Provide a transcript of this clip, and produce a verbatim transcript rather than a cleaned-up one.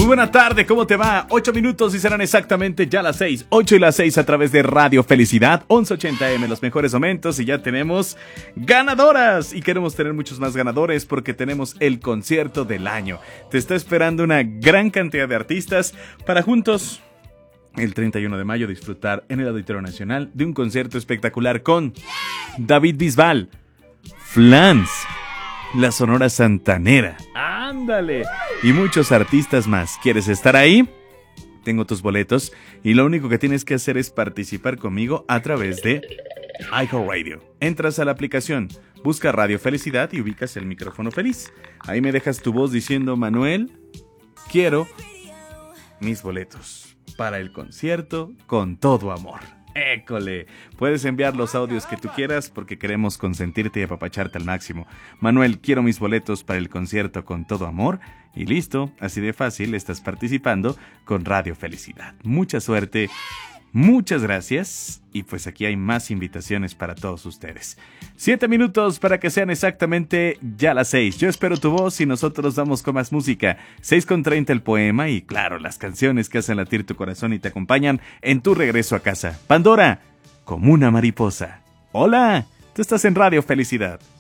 buena tarde, ¿cómo te va? Ocho minutos y serán exactamente ya las seis. Ocho y las seis a través de Radio Felicidad, once ochenta eme, los mejores momentos. Y ya tenemos ganadoras. Y queremos tener muchos más ganadores porque tenemos el concierto del año. Te está esperando una gran cantidad de artistas para juntos, el treinta y uno de mayo, disfrutar en el Auditorio Nacional de un concierto espectacular con David Bisbal, Flans, la Sonora Santanera, ándale, y muchos artistas más. ¿Quieres estar ahí? Tengo tus boletos y lo único que tienes que hacer es participar conmigo a través de iHeartRadio. Entras a la aplicación, busca Radio Felicidad y ubicas el micrófono feliz. Ahí me dejas tu voz diciendo: Manuel, quiero mis boletos para el concierto con todo amor. ¡École! Puedes enviar los audios que tú quieras porque queremos consentirte y apapacharte al máximo. Manuel, quiero mis boletos para el concierto con todo amor. Y listo, así de fácil estás participando con Radio Felicidad. Mucha suerte, muchas gracias. Y pues aquí hay más invitaciones para todos ustedes. Siete minutos para que sean exactamente ya las seis. Yo espero tu voz y nosotros vamos con más música. Seis con treinta el poema y claro, las canciones que hacen latir tu corazón y te acompañan en tu regreso a casa. Pandora, como una mariposa. Hola, tú estás en Radio Felicidad.